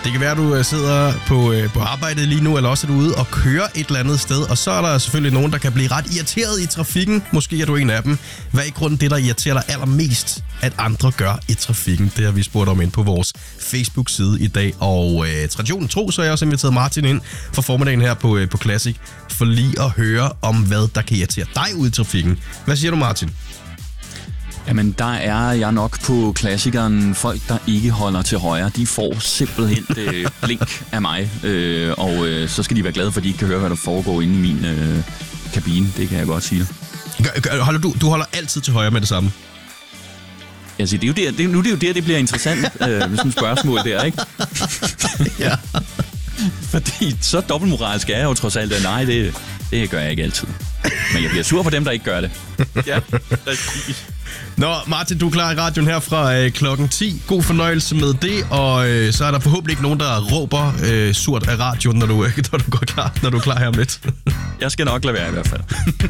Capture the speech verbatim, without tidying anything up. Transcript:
Det kan være, at du sidder på, på arbejdet lige nu, eller også er du ude og kører et eller andet sted. Og så er der selvfølgelig nogen, der kan blive ret irriteret i trafikken. Måske er du en af dem. Hvad er i grunden det, der irriterer dig allermest, at andre gør i trafikken? Det har vi spurgt om ind på vores Facebook-side i dag. Og øh, traditionen tro, så har jeg også inviteret Martin ind for formiddagen her på, øh, på Classic, for lige at høre om, hvad der kan irritere dig ude i trafikken. Hvad siger du, Martin? Jamen, der er jeg nok på klassikeren. Folk, der ikke holder til højre, de får simpelthen øh, blink af mig. Øh, og øh, så skal de være glade for, at de ikke kan høre, hvad der foregår inde i min øh, kabine. Det kan jeg godt sige. Holder du, du holder altid til højre med det samme? Altså, det er jo der, det, nu er det jo der, det bliver interessant, øh, med sådan et spørgsmål der, ikke? Ja. Fordi så dobbeltmoralsk er jeg jo trods alt, at nej, det, det gør jeg ikke altid. Men jeg bliver sur på dem, der ikke gør det. Ja, præcis. Nå, Martin, du er klar i radioen her fra øh, klokken ti. God fornøjelse med det, og øh, så er der forhåbentlig ikke nogen, der råber øh, surt af radioen, når du, øh, når du går klar, når du er klar her om lidt. Jeg skal nok lade være i hvert fald.